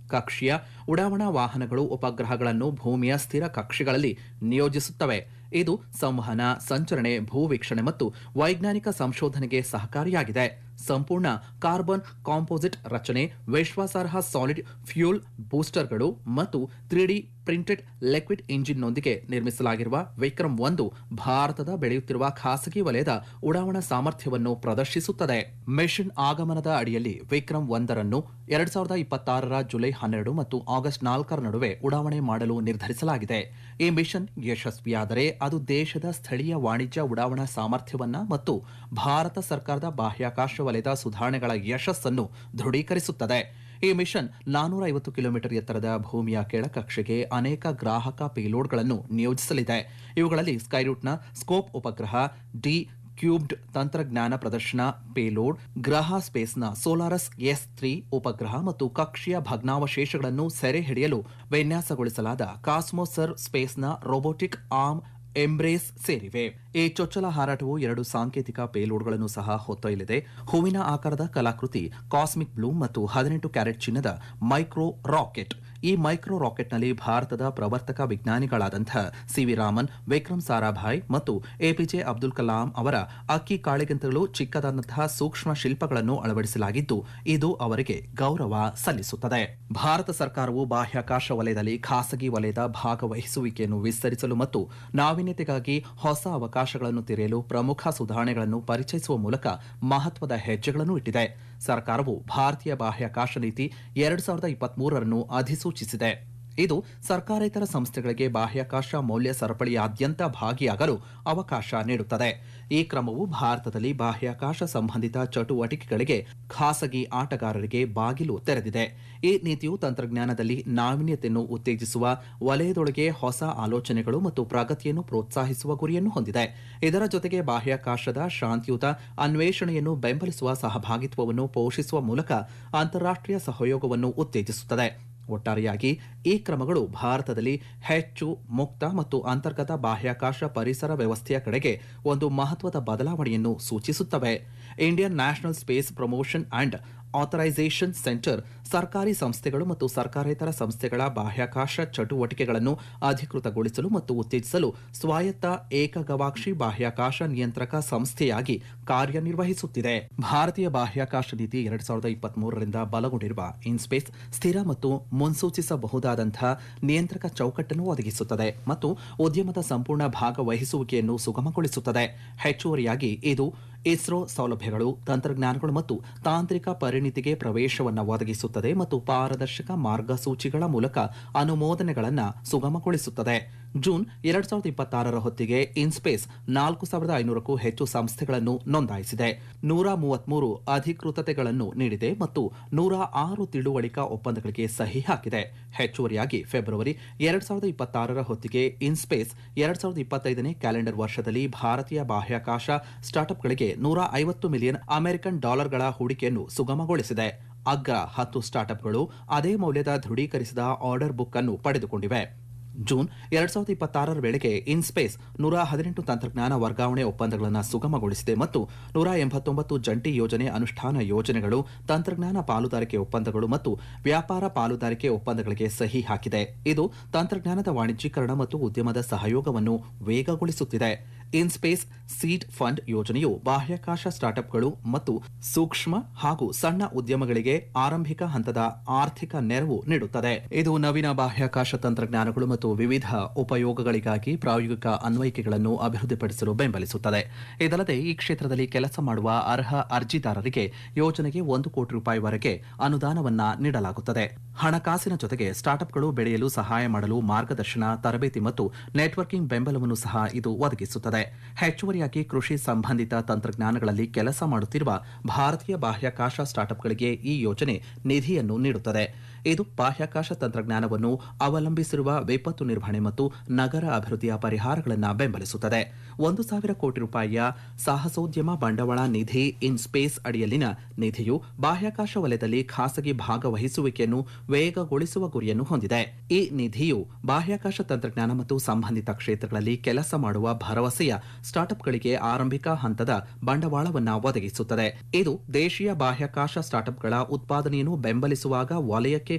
ಕಕ್ಷೀಯ ಉಡಾವಣಾ ವಾಹನಗಳು ಉಪಗ್ರಹಗಳನ್ನು ಭೂಮಿಯ ಸ್ಥಿರ ಕಕ್ಷೆಗಳಲ್ಲಿ ನಿಯೋಜಿಸುತ್ತವೆ. ಇದು ಸಂವಹನ, ಸಂಚರಣೆ, ಭೂವೀಕ್ಷಣೆ ಮತ್ತು ವೈಜ್ಞಾನಿಕ ಸಂಶೋಧನೆಗೆ ಸಹಕಾರಿಯಾಗಿದೆ. ಸಂಪೂರ್ಣ ಕಾರ್ಬನ್ ಕಾಂಪೋಸಿಟ್ ರಚನೆ, ವಿಶ್ವಾಸಾರ್ಹ ಸಾಲಿಡ್ ಫ್ಯೂಲ್ ಬೂಸ್ಟರ್ಗಳು ಮತ್ತು 3D ಪ್ರಿಂಟೆಡ್ ಲಿಕ್ವಿಡ್ ಇಂಜಿನ್ನೊಂದಿಗೆ ನಿರ್ಮಿಸಲಾಗಿರುವ ವಿಕ್ರಮ್ 1 ಭಾರತದ ಬೆಳೆಯುತ್ತಿರುವ ಖಾಸಗಿ ವಲಯದ ಉಡಾವಣಾ ಸಾಮರ್ಥ್ಯವನ್ನು ಪ್ರದರ್ಶಿಸುತ್ತದೆ. ಮಿಷನ್ ಆಗಮನದ ಅಡಿಯಲ್ಲಿ ವಿಕ್ರಮ್ 1 2026 ಜುಲೈ 12 ಮತ್ತು ಆಗಸ್ಟ್ 4 ನಡುವೆ ಉಡಾವಣೆ ಮಾಡಲು ನಿರ್ಧರಿಸಲಾಗಿದೆ. ಈ ಮಿಷನ್ ಯಶಸ್ವಿಯಾದರೆ ಅದು ದೇಶದ ಸ್ಥಳೀಯ ವಾಣಿಜ್ಯ ಉಡಾವಣಾ ಸಾಮರ್ಥ್ಯವನ್ನ ಮತ್ತು ಭಾರತ ಸರ್ಕಾರದ ಬಾಹ್ಯಾಕಾಶ ವಲಯದ ಸುಧಾರಣೆಗಳ ಯಶಸ್ಸನ್ನು ದೃಢೀಕರಿಸುತ್ತದೆ. ಈ ಮಿಷನ್ 450 ಕಿಲೋಮೀಟರ್ ಎತ್ತರದ ಭೂಮಿಯ ಕೆಳಕಕ್ಷೆಗೆ ಅನೇಕ ಗ್ರಾಹಕ ಪೇಲೋಡ್ಗಳನ್ನು ನಿಯೋಜಿಸಲಿದೆ. ಇವುಗಳಲ್ಲಿ ಸ್ಕೈರೂಟ್ನ ಸ್ಕೋಪ್ ಉಪಗ್ರಹ, ಡಿ ಕ್ಯೂಬ್ಡ್ ತಂತ್ರಜ್ಞಾನ ಪ್ರದರ್ಶನ ಪೇಲೋಡ್, ಗ್ರಹ ಸ್ಪೇಸ್ನ ಸೋಲಾರಸ್ S3 ಉಪಗ್ರಹ ಮತ್ತು ಕಕ್ಷೀಯ ಭಗ್ನಾವಶೇಷಗಳನ್ನು ಸೆರೆ ಹಿಡಿಯಲು ವಿನ್ಯಾಸಗೊಳಿಸಲಾದ ಕಾಸ್ಮೋಸರ್ ಸ್ಪೇಸ್ನ ರೋಬೋಟಿಕ್ ಆರ್ಮ್ ಎಂಬ್ರೇಸ್ ಸೇರಿವೆ. ಈ ಚೊಚ್ಚಲ ಹಾರಾಟವು 2 ಸಾಂಕೇತಿಕ ಪೇಲೋಡ್ಗಳನ್ನು ಸಹ ಹೊತ್ತೊಯ್ಯಲಿದೆ. ಹೂವಿನ ಆಕಾರದ ಕಲಾಕೃತಿ ಕಾಸ್ಮಿಕ್ ಬ್ಲೂಮ್ ಮತ್ತು 18 ಕ್ಯಾರೆಟ್ ಚಿನ್ನದ ಮೈಕ್ರೋ ರಾಕೆಟ್. ಈ ಮೈಕ್ರೋ ರಾಕೆಟ್ನಲ್ಲಿ ಭಾರತದ ಪ್ರವರ್ತಕ ವಿಜ್ಞಾನಿಗಳಾದಂತಹ ಸಿ.ವಿ. ರಾಮನ್, ವಿಕ್ರಮ್ ಸಾರಾಭಾಯ್ ಮತ್ತು ಎಪಿಜೆ ಅಬ್ದುಲ್ ಕಲಾಂ ಅವರ ಅಕ್ಕಿ ಕಾಳಿಗಿಂತಲೂ ಚಿಕ್ಕದಾದಂತಹ ಸೂಕ್ಷ್ಮ ಶಿಲ್ಪಗಳನ್ನು ಅಳವಡಿಸಲಾಗಿದ್ದು, ಇದು ಅವರಿಗೆ ಗೌರವ ಸಲ್ಲಿಸುತ್ತದೆ. ಭಾರತ ಸರ್ಕಾರವು ಬಾಹ್ಯಾಕಾಶ ವಲಯದಲ್ಲಿ ಖಾಸಗಿ ವಲಯದ ಭಾಗವಹಿಸುವಿಕೆಯನ್ನು ವಿಸ್ತರಿಸಲು ಮತ್ತು ನಾವೀನ್ಯತೆಗಾಗಿ ಹೊಸ ಅವಕಾಶಗಳನ್ನು ತೆರೆಯಲು ಪ್ರಮುಖ ಸುಧಾರಣೆಗಳನ್ನು ಪರಿಚಯಿಸುವ ಮೂಲಕ ಮಹತ್ವದ ಹೆಜ್ಜೆಗಳನ್ನು ಇಟ್ಟಿದೆ. ಸರ್ಕಾರವು ಭಾರತೀಯ ಬಾಹ್ಯಾಕಾಶ ನೀತಿ 2023 ಅಧಿಸೂಚಿಸಿದೆ. ಇದು ಸರ್ಕಾರೇತರ ಸಂಸ್ಥೆಗಳಿಗೆ ಬಾಹ್ಯಾಕಾಶ ಮೌಲ್ಯ ಸರಪಳಿಯಾದ್ಯಂತ ಭಾಗಿಯಾಗಲು ಅವಕಾಶ ನೀಡುತ್ತದೆ. ಈ ಕ್ರಮವು ಭಾರತದಲ್ಲಿ ಬಾಹ್ಯಾಕಾಶ ಸಂಬಂಧಿತ ಚಟುವಟಿಕೆಗಳಿಗೆ ಖಾಸಗಿ ಆಟಗಾರರಿಗೆ ಬಾಗಿಲು ತೆರೆದಿದೆ. ಈ ನೀತಿಯು ತಂತ್ರಜ್ಞಾನದಲ್ಲಿ ನಾವೀನ್ಯತೆಯನ್ನು ಉತ್ತೇಜಿಸುವ, ವಲಯದೊಳಗೆ ಹೊಸ ಆಲೋಚನೆಗಳು ಮತ್ತು ಪ್ರಗತಿಯನ್ನು ಪ್ರೋತ್ಸಾಹಿಸುವ ಗುರಿಯನ್ನು ಹೊಂದಿದೆ. ಇದರ ಜೊತೆಗೆ ಬಾಹ್ಯಾಕಾಶದ ಶಾಂತಿಯುತ ಅನ್ವೇಷಣೆಯನ್ನು ಬೆಂಬಲಿಸುವ ಸಹಭಾಗಿತ್ವವನ್ನು ಪೋಷಿಸುವ ಮೂಲಕ ಅಂತಾರಾಷ್ಟ್ರೀಯ ಸಹಯೋಗವನ್ನು ಉತ್ತೇಜಿಸುತ್ತದೆ. ಒಟ್ಟಾರೆಯಾಗಿ ಈ ಕ್ರಮಗಳು ಭಾರತದಲ್ಲಿ ಹೆಚ್ಚು ಮುಕ್ತ ಮತ್ತು ಅಂತರ್ಗತ ಬಾಹ್ಯಾಕಾಶ ಪರಿಸರ ವ್ಯವಸ್ಥೆಯ ಕಡೆಗೆ ಒಂದು ಮಹತ್ವದ ಬದಲಾವಣೆಯನ್ನು ಸೂಚಿಸುತ್ತವೆ. Indian national space promotion and authorisation centre ಸರ್ಕಾರಿ ಸಂಸ್ಥೆಗಳು ಮತ್ತು ಸರ್ಕಾರೇತರ ಸಂಸ್ಥೆಗಳ ಬಾಹ್ಯಾಕಾಶ ಚಟುವಟಿಕೆಗಳನ್ನು ಅಧಿಕೃತಗೊಳಿಸಲು ಮತ್ತು ಉತ್ತೇಜಿಸಲು ಸ್ವಾಯತ್ತ ಏಕಗವಾಕ್ಷಿ ಬಾಹ್ಯಾಕಾಶ ನಿಯಂತ್ರಕ ಸಂಸ್ಥೆಯಾಗಿ ಕಾರ್ಯನಿರ್ವಹಿಸುತ್ತಿದೆ. ಭಾರತೀಯ ಬಾಹ್ಯಾಕಾಶ ನೀತಿ 2023 ಬಲಗೊಂಡಿರುವ ಇನ್ಸ್ಪೇಸ್ ಸ್ಥಿರ ಮತ್ತು ಮುನ್ಸೂಚಿಸಬಹುದಾದಂತಹ ನಿಯಂತ್ರಕ ಚೌಕಟ್ಟನ್ನು ಒದಗಿಸುತ್ತದೆ ಮತ್ತು ಉದ್ಯಮದ ಸಂಪೂರ್ಣ ಭಾಗವಹಿಸುವಿಕೆಯನ್ನು ಸುಗಮಗೊಳಿಸುತ್ತದೆ. ಹೆಚ್ಚುವರಿಯಾಗಿ ಇದು ಇಸ್ರೋ ಸೌಲಭ್ಯಗಳು, ತಂತ್ರಜ್ಞಾನಗಳು ಮತ್ತು ತಾಂತ್ರಿಕ ಪರಿಣಿತಿಗೆ ಪ್ರವೇಶವನ್ನು ಒದಗಿಸುತ್ತದೆ ಮತ್ತು ಪಾರದರ್ಶಕ ಮಾರ್ಗಸೂಚಿಗಳ ಮೂಲಕ ಅನುಮೋದನೆಗಳನ್ನು ಸುಗಮಗೊಳಿಸುತ್ತದೆ. ಜೂನ್ 2026 ಹೊತ್ತಿಗೆ ಇನ್ಸ್ಪೇಸ್ 4500ಕ್ಕೂ ಹೆಚ್ಚು ಸಂಸ್ಥೆಗಳನ್ನು ನೋಂದಾಯಿಸಿದೆ, 133 ಅಧಿಕೃತತೆಗಳನ್ನು ನೀಡಿದೆ ಮತ್ತು 106 ತಿಳುವಳಿಕಾ ಒಪ್ಪಂದಗಳಿಗೆ ಸಹಿ ಹಾಕಿದೆ. ಹೆಚ್ಚುವರಿಯಾಗಿ ಫೆಬ್ರವರಿ 2026 ಹೊತ್ತಿಗೆ ಇನ್ಸ್ಪೇಸ್ 2025ನೇ ಕ್ಯಾಲೆಂಡರ್ ವರ್ಷದಲ್ಲಿ ಭಾರತೀಯ ಬಾಹ್ಯಾಕಾಶ ಸ್ಟಾರ್ಟ್ಅಪ್ಗಳಿಗೆ $150 ಮಿಲಿಯನ್ ಅಮೆರಿಕನ್ ಡಾಲರ್ಗಳ ಹೂಡಿಕೆಯನ್ನು ಸುಗಮಗೊಳಿಸಿದೆ. ಅಗ್ರ 10 ಸ್ಟಾರ್ಟ್ಅಪ್ಗಳು ಅದೇ ಮೌಲ್ಯದ ದೃಢೀಕರಿಸಿದ ಆರ್ಡರ್ ಬುಕ್ ಅನ್ನು ಪಡೆದುಕೊಂಡಿವೆ. ಜೂನ್ 2026 ವೇಳೆಗೆ ಇನ್ಸ್ಪೇಸ್ 118 ತಂತ್ರಜ್ಞಾನ ವರ್ಗಾವಣೆ ಒಪ್ಪಂದಗಳನ್ನು ಸುಗಮಗೊಳಿಸಿದೆ ಮತ್ತು 189 ಜಂಟಿ ಯೋಜನೆ ಅನುಷ್ಠಾನ ಯೋಜನೆಗಳು, ತಂತ್ರಜ್ಞಾನ ಪಾಲುದಾರಿಕೆ ಒಪ್ಪಂದಗಳು ಮತ್ತು ವ್ಯಾಪಾರ ಪಾಲುದಾರಿಕೆ ಒಪ್ಪಂದಗಳಿಗೆ ಸಹಿ ಹಾಕಿದೆ. ಇದು ತಂತ್ರಜ್ಞಾನದ ವಾಣಿಜ್ಯೀಕರಣ ಮತ್ತು ಉದ್ಯಮದ ಸಹಯೋಗವನ್ನು ವೇಗಗೊಳಿಸುತ್ತಿದೆ. ಇನ್ಸ್ಪೇಸ್ ಸೀಡ್ ಫಂಡ್ ಯೋಜನೆಯು ಬಾಹ್ಯಾಕಾಶ ಸ್ಟಾರ್ಟ್ಅಪ್ಗಳು ಮತ್ತು ಸೂಕ್ಷ್ಮ ಹಾಗೂ ಸಣ್ಣ ಉದ್ಯಮಗಳಿಗೆ ಆರಂಭಿಕ ಹಂತದ ಆರ್ಥಿಕ ನೆರವು ನೀಡುತ್ತದೆ. ಇದು ನವೀನ ಬಾಹ್ಯಾಕಾಶ ತಂತ್ರಜ್ಞಾನಗಳು ಮತ್ತು ವಿವಿಧ ಉಪಯೋಗಗಳಿಗಾಗಿ ಪ್ರಾಯೋಗಿಕ ಅನ್ವಯಿಕೆಗಳನ್ನು ಅಭಿವೃದ್ಧಿಪಡಿಸಲು ಬೆಂಬಲಿಸುತ್ತದೆ. ಇದಲ್ಲದೆ ಈ ಕ್ಷೇತ್ರದಲ್ಲಿ ಕೆಲಸ ಮಾಡುವ ಅರ್ಹ ಅರ್ಜಿದಾರರಿಗೆ ಯೋಜನೆಗೆ $1 ಕೋಟಿ ಅನುದಾನವನ್ನ ನೀಡಲಾಗುತ್ತದೆ. ಹಣಕಾಸಿನ ಜೊತೆಗೆ ಸ್ಟಾರ್ಟ್ಅಪ್ಗಳು ಬೆಳೆಯಲು ಸಹಾಯ ಮಾಡಲು ಮಾರ್ಗದರ್ಶನ, ತರಬೇತಿ ಮತ್ತು ನೆಟ್ವರ್ಕಿಂಗ್ ಬೆಂಬಲವನ್ನು ಸಹ ಇದು ಒದಗಿಸುತ್ತದೆ. ಹೆಚ್ಚುವರಿಯಾಗಿ ಕೃಷಿ ಸಂಬಂಧಿತ ತಂತ್ರಜ್ಞಾನಗಳಲ್ಲಿ ಕೆಲಸ ಮಾಡುತ್ತಿರುವ ಭಾರತೀಯ ಬಾಹ್ಯಾಕಾಶ ಸ್ಟಾರ್ಟ್ಅಪ್ಗಳಿಗೆ ಈ ಯೋಜನೆ ನಿಧಿಯನ್ನು ನೀಡುತ್ತದೆ. ಇದು ಬಾಹ್ಯಾಕಾಶ ತಂತ್ರಜ್ಞಾನವನ್ನು ಅವಲಂಬಿಸಿರುವ ವಿಪತ್ತು ನಿರ್ವಹಣೆ ಮತ್ತು ನಗರ ಅಭಿವೃದ್ಧಿಯ ಪರಿಹಾರಗಳನ್ನು ಬೆಂಬಲಿಸುತ್ತದೆ. $1,000 ಕೋಟಿ ಸಾಹಸೋದ್ಯಮ ಬಂಡವಾಳ ನಿಧಿ ಇನ್ಸ್ಪೇಸ್ ಅಡಿಯಲ್ಲಿನ ನಿಧಿಯು ಬಾಹ್ಯಾಕಾಶ ವಲಯದಲ್ಲಿ ಖಾಸಗಿ ಭಾಗವಹಿಸುವಿಕೆಯನ್ನು ವೇಗಗೊಳಿಸುವ ಗುರಿಯನ್ನು ಹೊಂದಿದೆ. ಈ ನಿಧಿಯು ಬಾಹ್ಯಾಕಾಶ ತಂತ್ರಜ್ಞಾನ ಮತ್ತು ಸಂಬಂಧಿತ ಕ್ಷೇತ್ರಗಳಲ್ಲಿ ಕೆಲಸ ಮಾಡುವ ಭರವಸೆಯ ಸ್ಟಾರ್ಟ್ಅಪ್ಗಳಿಗೆ ಆರಂಭಿಕ ಹಂತದ ಬಂಡವಾಳವನ್ನು ಒದಗಿಸುತ್ತದೆ. ಇದು ದೇಶೀಯ ಬಾಹ್ಯಾಕಾಶ ಸ್ಟಾರ್ಟ್ಅಪ್ಗಳ ಉತ್ಪಾದನೆಯನ್ನು ಬೆಂಬಲಿಸುವಾಗ ವಲಯಕ್ಕೆ